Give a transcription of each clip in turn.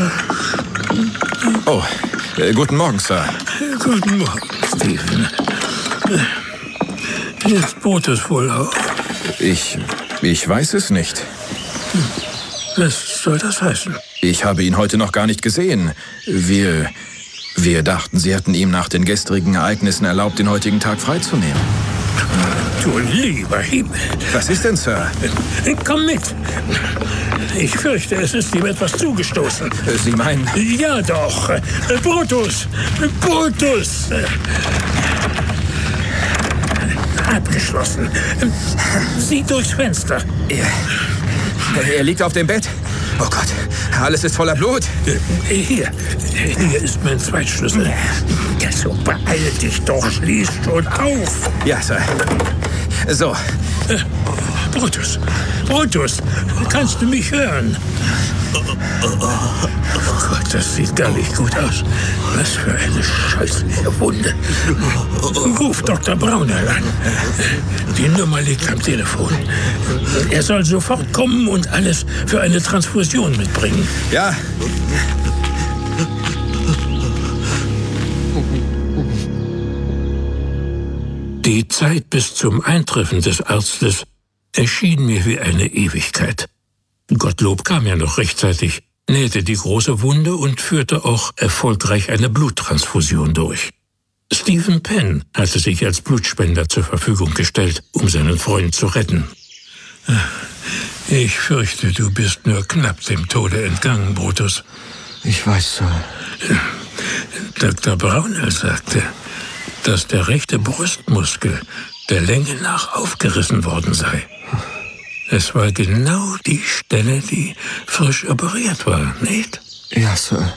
Oh, guten Morgen, Sir. Guten Morgen, Stephen. Ist Brutus wohl auf? Ich weiß es nicht. Was soll das heißen? Ich habe ihn heute noch gar nicht gesehen. Wir dachten, Sie hätten ihm nach den gestrigen Ereignissen erlaubt, den heutigen Tag freizunehmen. Du lieber Himmel. Was ist denn, Sir? Komm mit. Ich fürchte, es ist ihm etwas zugestoßen. Sie meinen... Ja doch. Brutus. Brutus. Abgeschlossen. Sieh durchs Fenster. Er liegt auf dem Bett. Oh Gott, alles ist voller Blut. Hier ist mein Zweitschlüssel. Ja, so beeil dich doch, schließ schon auf. Ja, Sir. So. Brutus, kannst du mich hören? Oh Gott, das sieht gar nicht gut aus. Was für eine scheußliche Wunde. Ruf Dr. Braunerl an. Die Nummer liegt am Telefon. Er soll sofort kommen und alles für eine Transfusion mitbringen. Ja. Die Zeit bis zum Eintreffen des Arztes erschien mir wie eine Ewigkeit. Gottlob kam ja noch rechtzeitig, nähte die große Wunde und führte auch erfolgreich eine Bluttransfusion durch. Stephen Penn hatte sich als Blutspender zur Verfügung gestellt, um seinen Freund zu retten. Ich fürchte, du bist nur knapp dem Tode entgangen, Brutus. Ich weiß, Sir. Dr. Braunerl sagte, dass der rechte Brustmuskel der Länge nach aufgerissen worden sei. Es war genau die Stelle, die frisch operiert war, nicht? Ja, Sir.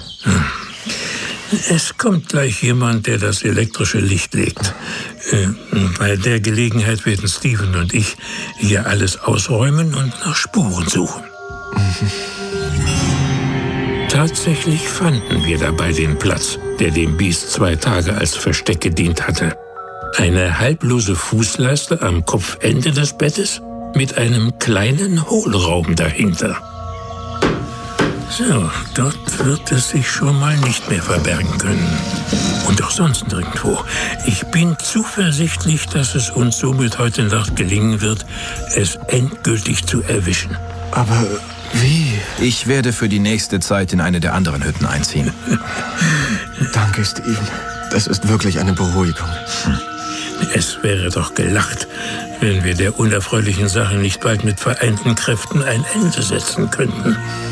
Es kommt gleich jemand, der das elektrische Licht legt. Bei der Gelegenheit werden Stephen und ich hier alles ausräumen und nach Spuren suchen. Tatsächlich fanden wir dabei den Platz, der dem Biest 2 Tage als Versteck gedient hatte. Eine halblose Fußleiste am Kopfende des Bettes mit einem kleinen Hohlraum dahinter. So, dort wird es sich schon mal nicht mehr verbergen können. Und auch sonst nirgendwo. Ich bin zuversichtlich, dass es uns somit heute Nacht gelingen wird, es endgültig zu erwischen. Aber wie? Ich werde für die nächste Zeit in eine der anderen Hütten einziehen. Danke, Stephen. Das ist wirklich eine Beruhigung. Es wäre doch gelacht, wenn wir der unerfreulichen Sache nicht bald mit vereinten Kräften ein Ende setzen könnten.